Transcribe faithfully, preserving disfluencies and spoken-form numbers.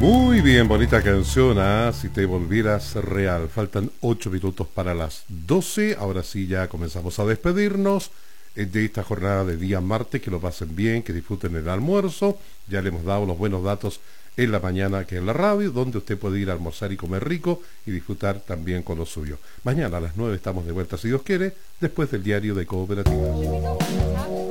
Muy bien, bonita canción, ¿ah? Si te volvieras real. Faltan ocho minutos para las doce. Ahora sí ya comenzamos a despedirnos eh, de esta jornada de día martes. Que lo pasen bien, que disfruten el almuerzo. Ya le hemos dado los buenos datos en la mañana que en la radio, donde usted puede ir a almorzar y comer rico y disfrutar también con lo suyo. Mañana a las nueve estamos de vuelta, si Dios quiere, después del diario de Cooperativa.